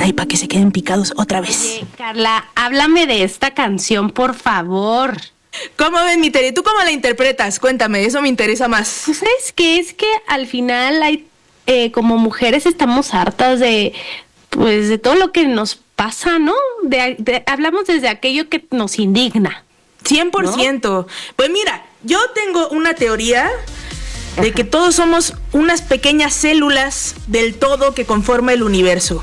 ahí para que se queden picados otra vez. Oye, Carla, háblame de esta canción, por favor. ¿Cómo ven, mi Tere? ¿Tú cómo la interpretas? Cuéntame, eso me interesa más. Pues, ¿sabes qué? Es que al final hay, como mujeres estamos hartas de todo lo que nos pasa, ¿no? Hablamos desde aquello que nos indigna. 100%. ¿No? Pues mira, yo tengo una teoría de que todos somos unas pequeñas células del todo que conforma el universo.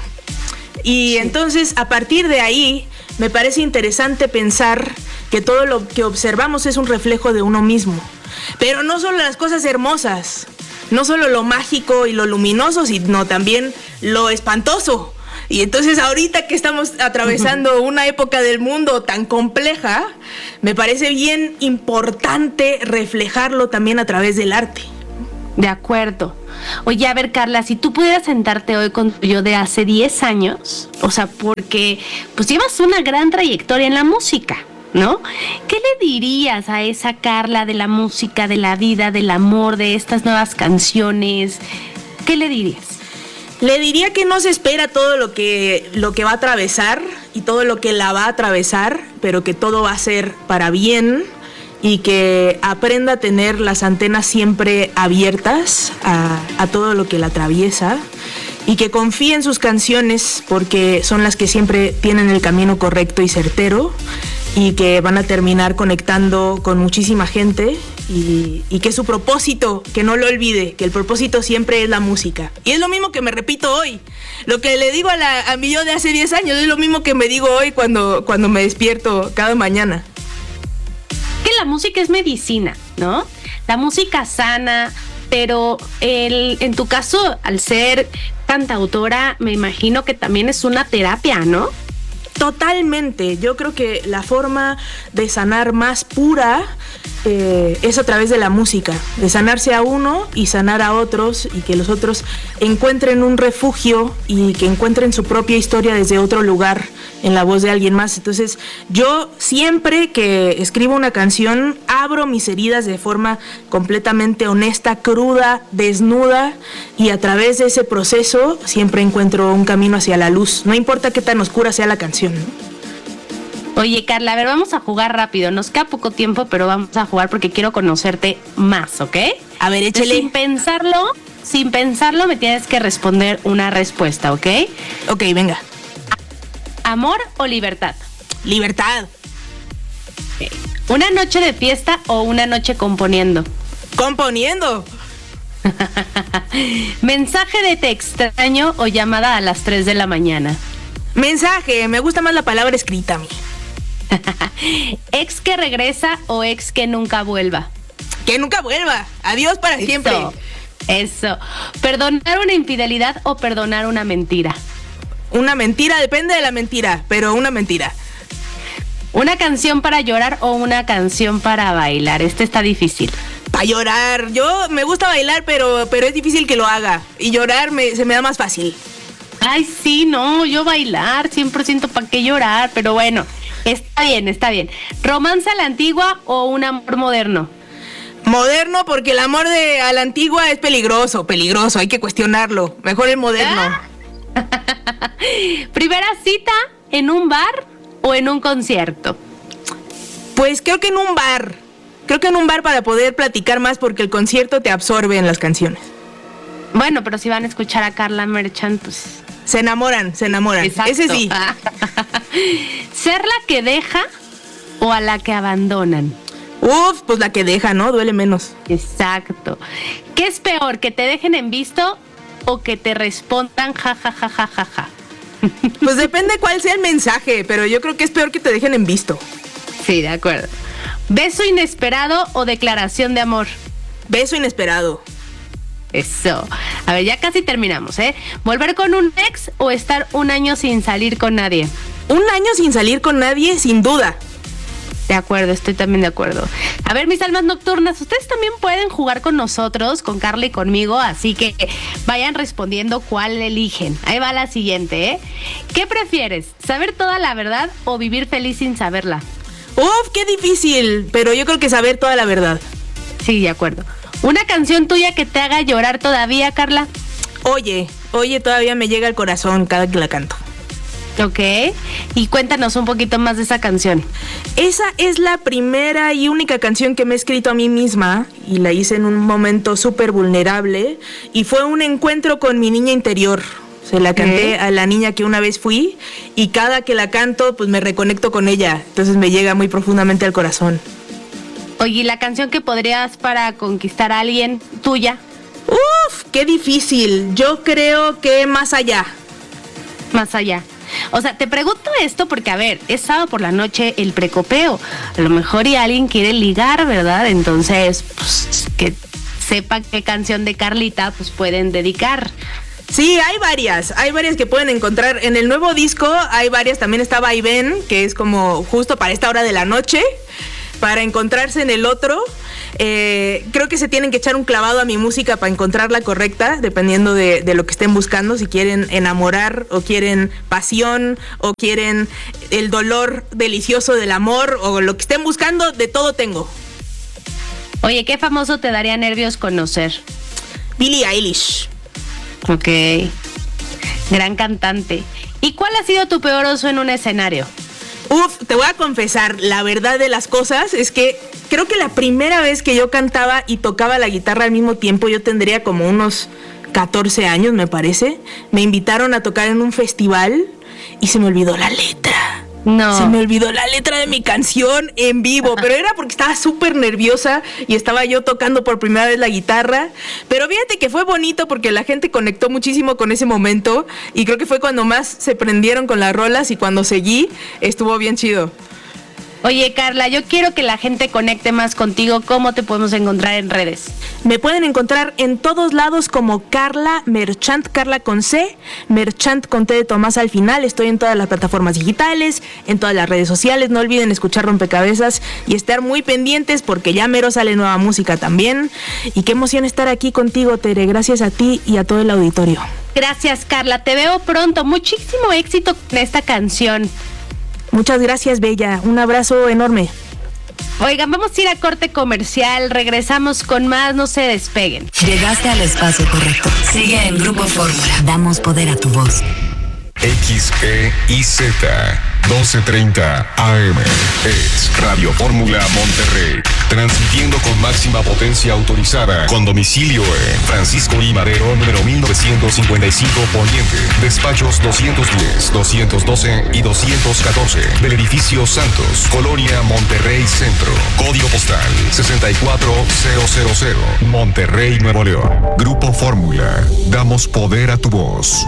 Y entonces, a partir de ahí, me parece interesante pensar que todo lo que observamos es un reflejo de uno mismo. Pero no solo las cosas hermosas, no solo lo mágico y lo luminoso, sino también lo espantoso. Y entonces ahorita que estamos atravesando una época del mundo tan compleja, me parece bien importante reflejarlo también a través del arte. De acuerdo. Oye, a ver, Carla, si tú pudieras sentarte hoy con yo de hace 10 años, o sea, porque pues llevas una gran trayectoria en la música, ¿no? ¿Qué le dirías a esa Carla de la música, de la vida, del amor, de estas nuevas canciones? ¿Qué le dirías? Le diría que no se espera todo lo que va a atravesar y todo lo que la va a atravesar, pero que todo va a ser para bien y que aprenda a tener las antenas siempre abiertas a todo lo que la atraviesa y que confíe en sus canciones porque son las que siempre tienen el camino correcto y certero y que van a terminar conectando con muchísima gente y que su propósito, que no lo olvide, que el propósito siempre es la música. Y es lo mismo que me repito hoy. Lo que le digo a mi yo de hace 10 años es lo mismo que me digo hoy cuando me despierto cada mañana. Que la música es medicina, ¿no? La música sana, pero en tu caso, al ser cantautora, me imagino que también es una terapia, ¿no? Totalmente. Yo creo que la forma de sanar más pura es a través de la música, de sanarse a uno y sanar a otros y que los otros encuentren un refugio y que encuentren su propia historia desde otro lugar en la voz de alguien más. Entonces, yo siempre que escribo una canción abro mis heridas de forma completamente honesta, cruda, desnuda y a través de ese proceso siempre encuentro un camino hacia la luz. No importa qué tan oscura sea la canción, ¿no? Oye, Carla, a ver, vamos a jugar rápido. Nos queda poco tiempo, pero vamos a jugar porque quiero conocerte más, ¿ok? A ver, échale. Sin pensarlo, me tienes que responder una respuesta, ¿ok? Ok, venga. ¿Amor o libertad? Libertad. Okay. ¿Una noche de fiesta o una noche componiendo? Componiendo. ¿Mensaje de te extraño o llamada a las 3 de la mañana? Mensaje, me gusta más la palabra escrita a mí. ¿Ex que regresa o ex que nunca vuelva? Que nunca vuelva. Adiós para siempre. Eso. ¿Perdonar una infidelidad o perdonar una mentira? Una mentira, depende de la mentira, pero una mentira. ¿Una canción para llorar o una canción para bailar? Este está difícil. Para llorar. Yo me gusta bailar, pero es difícil que lo haga. Y llorar se me da más fácil. Ay, sí, no, yo bailar 100% para qué llorar, pero bueno, está bien. ¿Romance a la antigua o un amor moderno? Moderno, porque el amor a la antigua es peligroso, hay que cuestionarlo. Mejor el moderno. ¿Primera cita en un bar o en un concierto? Pues creo que en un bar. Para poder platicar más porque el concierto te absorbe en las canciones. Bueno, pero si van a escuchar a Carla Merchant, pues... Se enamoran. Exacto. Ese sí. ¿Ser la que deja o a la que abandonan? Pues la que deja, ¿no? Duele menos. Exacto. ¿Qué es peor, que te dejen en visto o que te respondan ja? Pues depende cuál sea el mensaje, pero yo creo que es peor que te dejen en visto. Sí, de acuerdo. ¿Beso inesperado o declaración de amor? Beso inesperado. Eso. A ver, ya casi terminamos, ¿eh? ¿Volver con un ex o estar un año sin salir con nadie? Un año sin salir con nadie, sin duda. De acuerdo, estoy también de acuerdo. A ver, mis almas nocturnas, ustedes también pueden jugar con nosotros, con Carla y conmigo, así que vayan respondiendo cuál eligen. Ahí va la siguiente, ¿eh? ¿Qué prefieres? ¿Saber toda la verdad o vivir feliz sin saberla? Qué difícil, pero yo creo que saber toda la verdad. Sí, de acuerdo. ¿Una canción tuya que te haga llorar todavía, Carla? Oye, todavía me llega al corazón cada que la canto. Ok, y cuéntanos un poquito más de esa canción. Esa es la primera y única canción que me he escrito a mí misma y la hice en un momento súper vulnerable y fue un encuentro con mi niña interior. Se la canté a la niña que una vez fui y cada que la canto pues me reconecto con ella, entonces me llega muy profundamente al corazón. Oye, ¿y la canción que podrías para conquistar a alguien tuya? ¡Uf! ¡Qué difícil! Yo creo que Más Allá. Más Allá. O sea, te pregunto esto porque, a ver, es sábado por la noche el precopeo. A lo mejor y alguien quiere ligar, ¿verdad? Entonces, pues, que sepa qué canción de Carlita pues pueden dedicar. Sí, hay varias que pueden encontrar en el nuevo disco, hay varias, también está Vaivén, que es como justo para esta hora de la noche, para encontrarse en el otro. Creo que se tienen que echar un clavado a mi música para encontrar la correcta, dependiendo de lo que estén buscando, si quieren enamorar o quieren pasión o quieren el dolor delicioso del amor o lo que estén buscando, de todo tengo. Oye, ¿qué famoso te daría nervios conocer? Billie Eilish. Ok, gran cantante. ¿Y cuál ha sido tu peor oso en un escenario? Te voy a confesar, la verdad de las cosas es que creo que la primera vez que yo cantaba y tocaba la guitarra al mismo tiempo, yo tendría como unos 14 años, me parece. Me invitaron a tocar en un festival y se me olvidó la letra. No. Se me olvidó la letra de mi canción en vivo, pero era porque estaba súper nerviosa y estaba yo tocando por primera vez la guitarra. Pero fíjate que fue bonito porque la gente conectó muchísimo con ese momento y creo que fue cuando más se prendieron con las rolas y cuando seguí estuvo bien chido. Oye, Carla, yo quiero que la gente conecte más contigo. ¿Cómo te podemos encontrar en redes? Me pueden encontrar en todos lados como Carla Merchant, Carla con C, Merchant con T de Tomás al final. Estoy en todas las plataformas digitales, en todas las redes sociales. No olviden escuchar Rompecabezas y estar muy pendientes porque ya mero sale nueva música también. Y qué emoción estar aquí contigo, Tere. Gracias a ti y a todo el auditorio. Gracias, Carla. Te veo pronto. Muchísimo éxito con esta canción. Muchas gracias, Bella. Un abrazo enorme. Oigan, vamos a ir a corte comercial. Regresamos con más. No se despeguen. Llegaste al espacio correcto. Sigue en Grupo Fórmula. Damos poder a tu voz. XEIZ 1230 AM es Radio Fórmula Monterrey, transmitiendo con máxima potencia autorizada, con domicilio en Francisco I. Madero, número 1955 Poniente, despachos 210, 212 y 214 del edificio Santos, Colonia Monterrey Centro, código postal 64000, Monterrey, Nuevo León. Grupo Fórmula, damos poder a tu voz.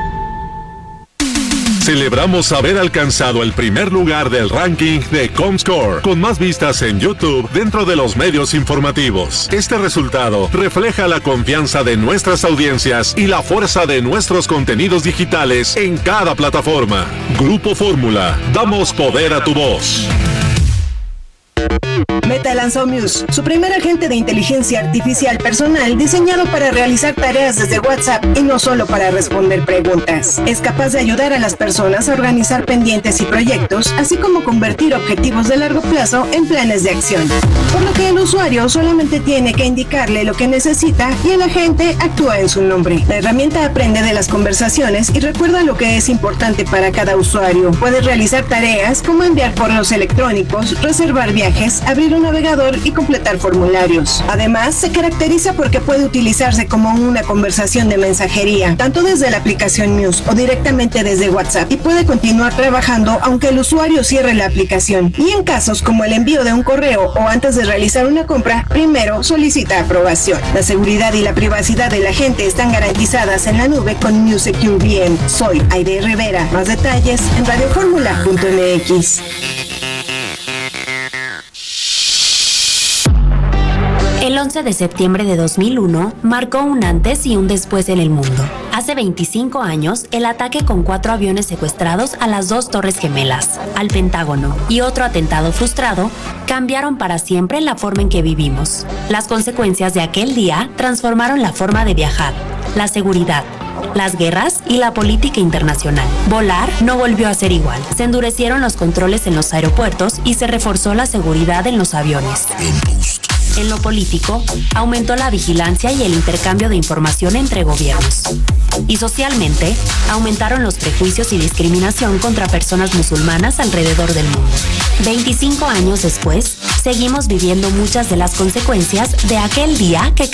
Celebramos haber alcanzado el primer lugar del ranking de Comscore, con más vistas en YouTube dentro de los medios informativos. Este resultado refleja la confianza de nuestras audiencias y la fuerza de nuestros contenidos digitales en cada plataforma. Grupo Fórmula, damos poder a tu voz. Meta lanzó Muse, su primer agente de inteligencia artificial personal diseñado para realizar tareas desde WhatsApp y no solo para responder preguntas. Es capaz de ayudar a las personas a organizar pendientes y proyectos, así como convertir objetivos de largo plazo en planes de acción. Por lo que el usuario solamente tiene que indicarle lo que necesita y el agente actúa en su nombre. La herramienta aprende de las conversaciones y recuerda lo que es importante para cada usuario. Puedes realizar tareas como enviar correos electrónicos, reservar viajes, abrir un navegador y completar formularios. Además, se caracteriza porque puede utilizarse como una conversación de mensajería, tanto desde la aplicación Muse o directamente desde WhatsApp, y puede continuar trabajando aunque el usuario cierre la aplicación. Y en casos como el envío de un correo o antes de realizar una compra, primero solicita aprobación. La seguridad y la privacidad de la gente están garantizadas en la nube con Muse Secure VM. Soy Aide Rivera. Más detalles en radioformula.mx. El 11 de septiembre de 2001 marcó un antes y un después en el mundo. Hace 25 años, el ataque con 4 aviones secuestrados a las 2 Torres Gemelas, al Pentágono y otro atentado frustrado cambiaron para siempre la forma en que vivimos. Las consecuencias de aquel día transformaron la forma de viajar, la seguridad, las guerras y la política internacional. Volar no volvió a ser igual. Se endurecieron los controles en los aeropuertos y se reforzó la seguridad en los aviones. En lo político, aumentó la vigilancia y el intercambio de información entre gobiernos. Y socialmente, aumentaron los prejuicios y discriminación contra personas musulmanas alrededor del mundo. 25 años después, seguimos viviendo muchas de las consecuencias de aquel día que